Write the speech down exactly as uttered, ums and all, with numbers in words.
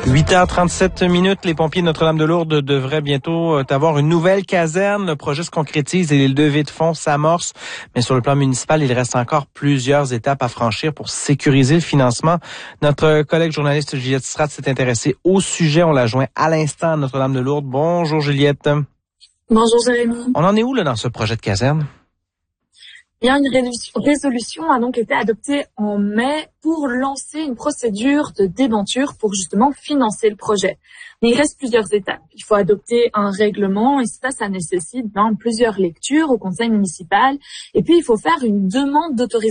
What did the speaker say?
huit heures trente-sept minutes, les pompiers de Notre-Dame-de-Lourdes devraient bientôt avoir une nouvelle caserne. Le projet se concrétise et les levées de fonds s'amorcent. Mais sur le plan municipal, il reste encore plusieurs étapes à franchir pour sécuriser le financement. Notre collègue journaliste Juliette Strat s'est intéressée au sujet. On l'a joint à l'instant à Notre-Dame-de-Lourdes. Bonjour Juliette. Bonjour Jérémy. On en est où là dans ce projet de caserne? Bien, une résolution a donc été adoptée en mai pour lancer une procédure de débenture pour justement financer le projet. Mais il reste plusieurs étapes. Il faut adopter un règlement et ça, ça nécessite ben, plusieurs lectures au conseil municipal. Et puis, il faut faire une demande d'autorisation